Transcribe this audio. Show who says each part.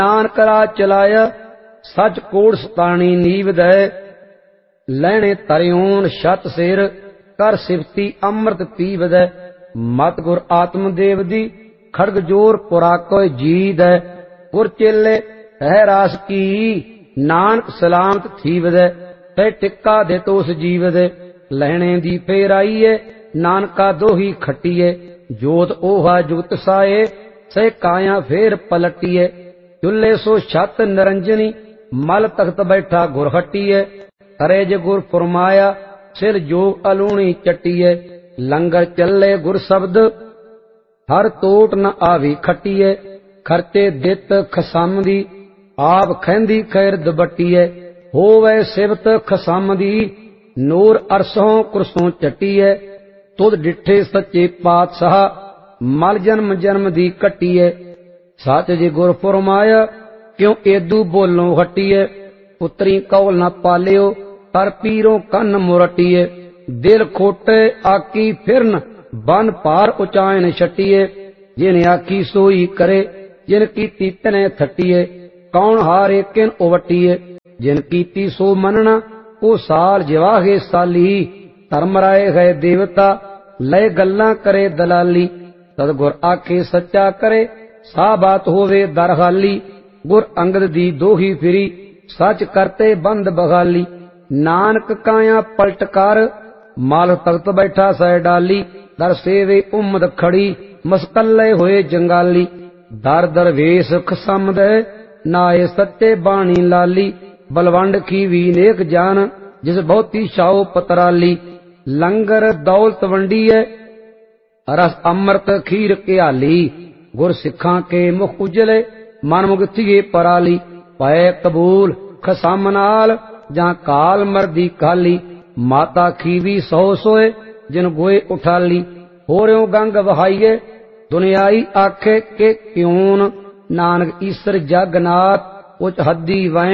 Speaker 1: नानक राज चलाया सच कोड़ सतानी नीव दे लैने तरियोन शत सिर कर सिफती अमृत पीव दे मत गुर आत्मदेव दी खड़ग जोर पुराको जी दे गुर चेले है रास की नानक सलामत थीव दे ते टिक्का दे तोस जीव दे लहणे दी फेर आईए नानका दोही खट्टीए जोत ओहा जुगत साए से काया फेर पलटिए चुल्ले सो छत निरंजनी मल तख्त बैठा गुर हट्टीए करे जे गुर फुरमाया सिर जोग अलूणी चट्टीए लंगर चले गुर शब्द हर तोट न आवी खट्टीए खर्चे दित खसम दी आप खैंदी खैर दबट्टीए होवे सिवत खसम दी नूर अरसों कुरसों चट्टीए तुद डिठे सच्चे पातशाह मल जन्म जन्म दी कट्टीए सच जे गुर फुरमाया क्यों एदू बोलों हट्टीए पुत्री कौल न पालियो तर पीरों कन्न मुरटिए दिल खोटे आकी फिरन बन पार उचायन छटिए जिन आखी सोई करे जिन कीती तने थटिए कौन हारे किन उवटिए जिन कीती सो मनना ओ साल जवाहे साली धर्म राय गए देवता लय गल्लां करे दलाली सतगुर आखे सच्चा करे सा बात होवे दरहाली गुर अंगद दी दोही फिरी सच करते बंद बगाली नानक काया पलट कर माल तख्त बैठा सह डाली दर सेवे उम्मद खड़ी मस्कल्ले होए जंगाली दर दरवेश खसम दे नाए सच्चे बाणी लाली बलवंड की वी नेक जान जिस बहुती शाओ पतराली लंगर दौलत वंडीए रस अमृत खीर क्याली गुर सिखां के मुख उजले मन मुगथिए पराली पै कबूल खसम नाल जां काल मरदी काली माता खीवी सौ सोए जिन गोए उठाली होर्यों गंग वहाइए दुनियाई आखे के क्यों नानक ईसर जगनाथ उच हद्दी वै